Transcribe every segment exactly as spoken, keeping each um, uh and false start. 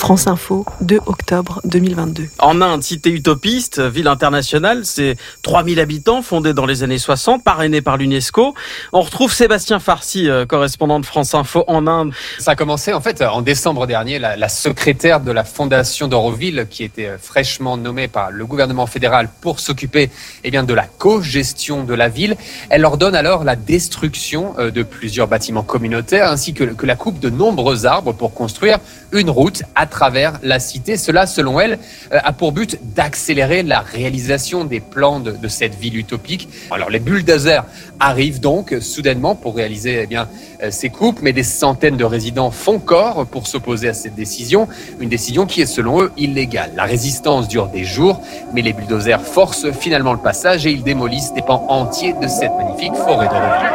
France Info, deux octobre deux mille vingt-deux. En Inde, cité utopiste, ville internationale, c'est trois mille habitants, fondée dans les années soixante, parrainée par l'UNESCO. On retrouve Sébastien Farsi, correspondant de France Info en Inde. Ça a commencé en fait en décembre dernier. La, la secrétaire de la fondation d'Auroville, qui était fraîchement nommée par le gouvernement fédéral pour s'occuper eh bien, de la co-gestion de la ville, elle ordonne alors la destruction de plusieurs bâtiments communautaires ainsi que, que la coupe de nombreux arbres pour construire une route à travers la cité. Cela, selon elle, a pour but d'accélérer la réalisation des plans de, de cette ville utopique. Alors les bulldozers arrivent donc soudainement pour réaliser eh bien, ces coupes, mais des centaines de résidents font corps pour s'opposer à cette décision, une décision qui est selon eux illégale. La résistance dure des jours, mais les bulldozers forcent finalement le passage et ils démolissent des pans entiers de cette magnifique forêt d'Auroville.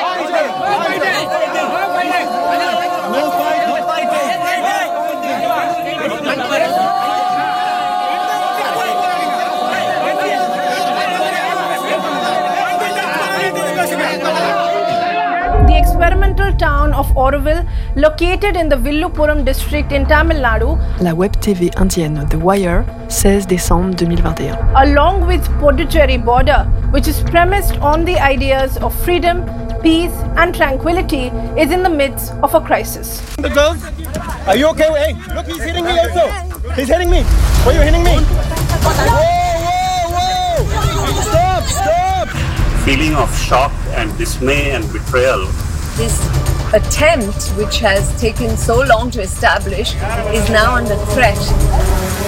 The experimental town of Auroville, located in the Villupuram district in Tamil Nadu, la web T V indienne The Wire, seize décembre deux mille vingt et un. Along with Puducherry border, which is premised on the ideas of freedom, peace and tranquility, is in the midst of a crisis. The girls, are you okay? Hey, look, he's hitting me also. He's hitting me. Why are you hitting me? Whoa, whoa, whoa! Stop, stop! Feeling of shock and dismay and betrayal. This attempt, which has taken so long to establish, is now under threat.